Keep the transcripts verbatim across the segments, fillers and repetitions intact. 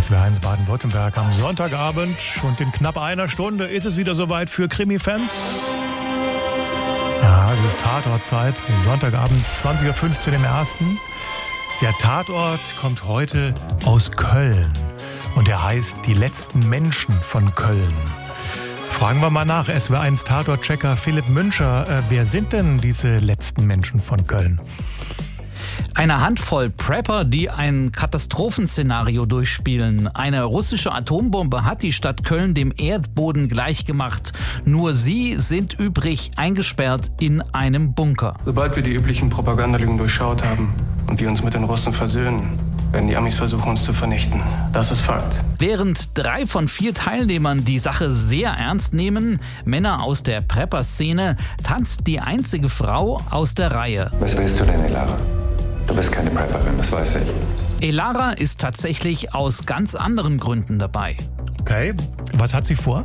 S W R eins Baden-Württemberg am Sonntagabend und in knapp einer Stunde ist es wieder soweit für Krimi-Fans. Ja, es ist Tatortzeit, Sonntagabend zwanzig Uhr fünfzehn im ersten. Der Tatort kommt heute aus Köln und er heißt Die letzten Menschen von Köln. Fragen wir mal nach, S W R eins Tatortchecker Philipp Müncher, äh, wer sind denn diese letzten Menschen von Köln? Eine Handvoll Prepper, die ein Katastrophenszenario durchspielen. Eine russische Atombombe hat die Stadt Köln dem Erdboden gleichgemacht. Nur sie sind übrig, eingesperrt in einem Bunker. Sobald wir die üblichen Propagandalügen durchschaut haben und die uns mit den Russen versöhnen, werden die Amis versuchen, uns zu vernichten. Das ist Fakt. Während drei von vier Teilnehmern die Sache sehr ernst nehmen, Männer aus der Prepper-Szene, tanzt die einzige Frau aus der Reihe. Was willst du denn, Elara? Du bist keine Prepperin, das weiß ich. Elara ist tatsächlich aus ganz anderen Gründen dabei. Okay, was hat sie vor?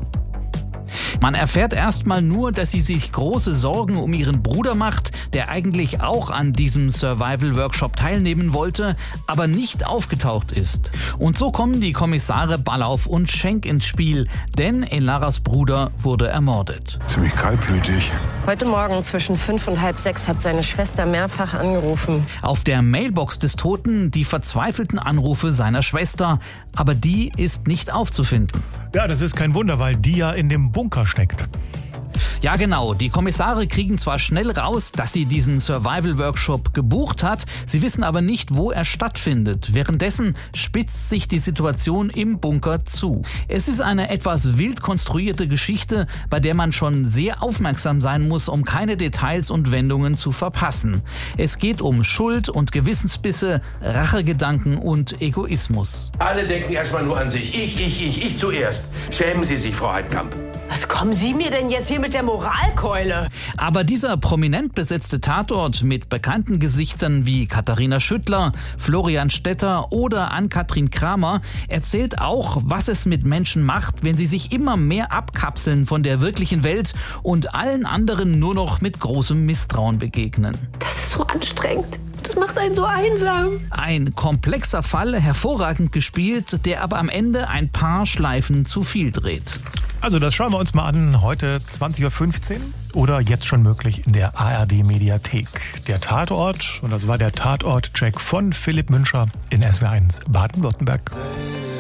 Man erfährt erstmal nur, dass sie sich große Sorgen um ihren Bruder macht, der eigentlich auch an diesem Survival-Workshop teilnehmen wollte, aber nicht aufgetaucht ist. Und so kommen die Kommissare Ballauf und Schenk ins Spiel, denn Elaras Bruder wurde ermordet. Ziemlich kaltblütig. Heute Morgen zwischen fünf und halb sechs hat seine Schwester mehrfach angerufen. Auf der Mailbox des Toten die verzweifelten Anrufe seiner Schwester, aber die ist nicht aufzufinden. Ja, das ist kein Wunder, weil die ja in dem Bunker steckt. Ja genau, die Kommissare kriegen zwar schnell raus, dass sie diesen Survival-Workshop gebucht hat, sie wissen aber nicht, wo er stattfindet. Währenddessen spitzt sich die Situation im Bunker zu. Es ist eine etwas wild konstruierte Geschichte, bei der man schon sehr aufmerksam sein muss, um keine Details und Wendungen zu verpassen. Es geht um Schuld und Gewissensbisse, Rachegedanken und Egoismus. Alle denken erstmal nur an sich. Ich, ich, ich, ich zuerst. Schämen Sie sich, Frau Heidkamp. Was kommen Sie mir denn jetzt hier mit der Moralkeule? Aber dieser prominent besetzte Tatort mit bekannten Gesichtern wie Katharina Schüttler, Florian Stetter oder Ann-Kathrin Kramer erzählt auch, was es mit Menschen macht, wenn sie sich immer mehr abkapseln von der wirklichen Welt und allen anderen nur noch mit großem Misstrauen begegnen. Das ist so anstrengend. Das macht einen so einsam. Ein komplexer Fall, hervorragend gespielt, der aber am Ende ein paar Schleifen zu viel dreht. Also das schauen wir uns mal an, heute zwanzig Uhr fünfzehn oder jetzt schon möglich in der A R D-Mediathek. Der Tatort, und das war der Tatort-Check von Philipp Müncher in S W R eins Baden-Württemberg.